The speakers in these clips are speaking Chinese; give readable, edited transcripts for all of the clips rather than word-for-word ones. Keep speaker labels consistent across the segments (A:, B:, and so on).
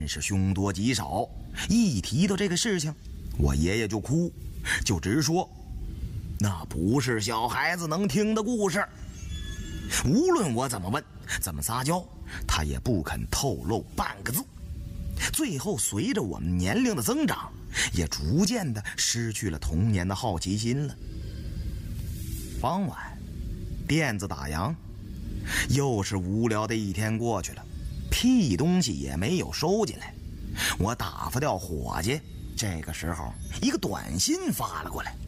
A: 是凶多吉少。一提到这个事情，我爷爷就哭，就直说那不是小孩子能听的故事。无论我怎么问，怎么撒娇，他也不肯透露半个字。最后随着我们年龄的增长，也逐渐的失去了童年的好奇心了。傍晚，店子打烊，又是无聊的一天过去了，屁东西也没有收进来。我打发掉伙计，这个时候一个短信发了过来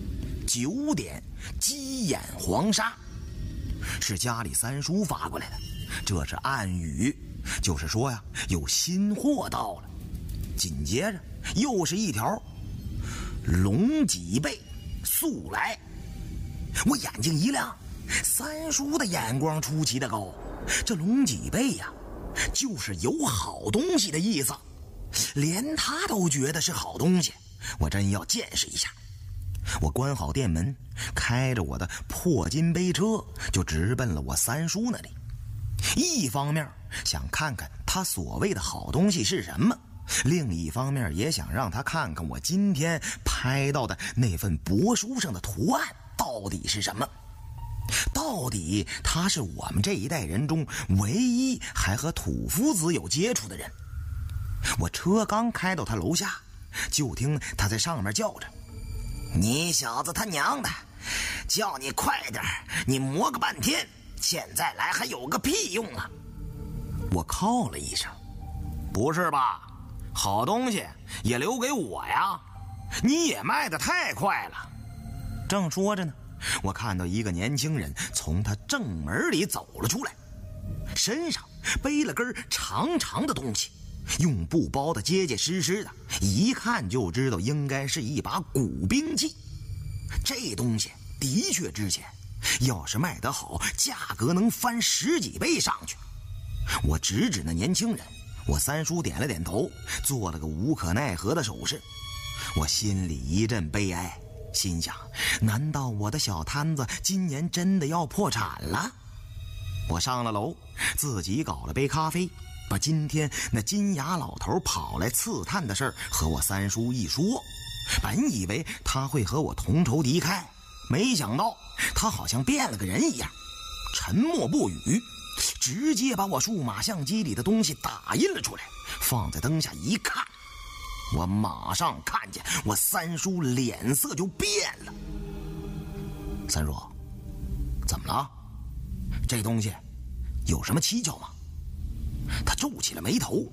A: ，9点鸡眼黄沙，是家里三叔发过来的，这是暗语，就是说呀，有新货到了。紧接着又是一条龙脊背速来，我眼睛一亮，三叔的眼光出奇的高，这龙脊背呀，就是有好东西的意思，连他都觉得是好东西，我真要见识一下。我关好店门，开着我的破金杯车，就直奔了我三叔那里。一方面想看看他所谓的好东西是什么，另一方面也想让他看看我今天拍到的那份帛书上的图案到底是什么。到底他是我们这一代人中唯一还和土夫子有接触的人。我车刚开到他楼下，就听他在上面叫着：“你小子他娘的，叫你快点，你磨个半天，现在来还有个屁用啊！”我靠了一声：“不是吧？好东西也留给我呀？你也卖得太快了。”正说着呢，我看到一个年轻人从他正门里走了出来，身上背了根长长的东西，用布包得结结实实的，一看就知道应该是一把古兵器。这东西的确值钱，要是卖得好，价格能翻10几倍上去。我指指那年轻人，我三叔点了点头，做了个无可奈何的手势。我心里一阵悲哀，心想，难道我的小摊子今年真的要破产了？我上了楼，自己搞了杯咖啡，把今天那金牙老头跑来刺探的事儿和我三叔一说。本以为他会和我同仇敌忾，没想到他好像变了个人一样，沉默不语，直接把我数码相机里的东西打印了出来，放在灯下一看，我马上看见我三叔脸色就变了。三叔，怎么了？这东西有什么蹊跷吗？他皱起了眉头。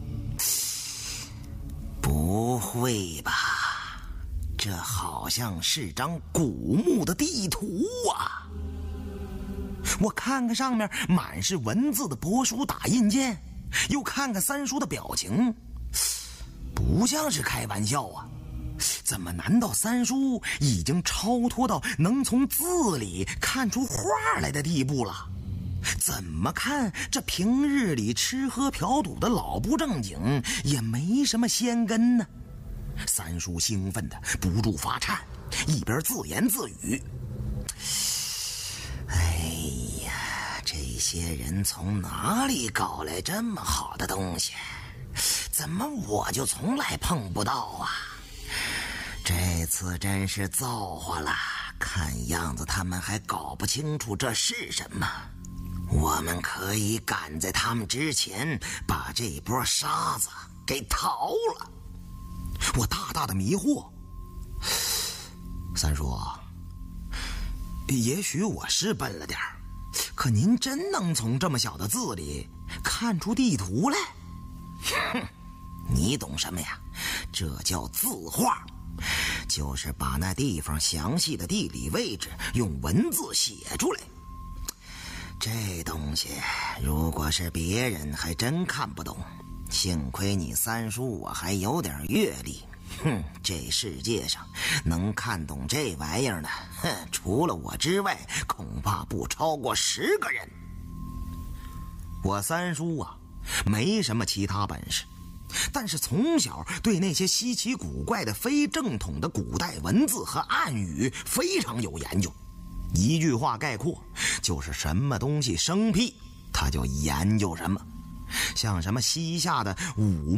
A: 不会吧，这好像是张古墓的地图啊！我看看上面满是文字的帛书打印件，又看看三叔的表情，不像是开玩笑啊！怎么难道三叔已经超脱到能从字里看出画来的地步了？怎么看这平日里吃喝嫖赌的老不正经也没什么仙根呢？三叔兴奋的不住发颤，一边自言自语：“哎呀，这些人从哪里搞来这么好的东西？怎么我就从来碰不到啊？这次真是造化了，看样子他们还搞不清楚这是什么。我们可以赶在他们之前把这波沙子给淘了。”我大大的迷惑。三叔，也许我是笨了点儿，可您真能从这么小的字里看出地图来？哼，你懂什么呀？这叫字画，就是把那地方详细的地理位置用文字写出来。这东西如果是别人还真看不懂，幸亏你三叔我还有点阅历。哼，这世界上能看懂这玩意儿的，除了我之外，恐怕不超过10个人。我三叔啊，没什么其他本事，但是从小对那些稀奇古怪的非正统的古代文字和暗语非常有研究。一句话概括，就是什么东西生僻他就研究什么。 像什么西夏的武